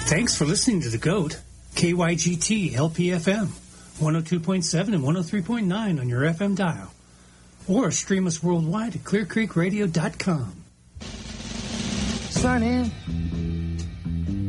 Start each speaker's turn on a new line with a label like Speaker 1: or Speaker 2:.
Speaker 1: Thanks for listening to The GOAT, KYGT LPFM, 102.7 and 103.9 on your FM dial. Or stream us worldwide at clearcreekradio.com.
Speaker 2: Son in,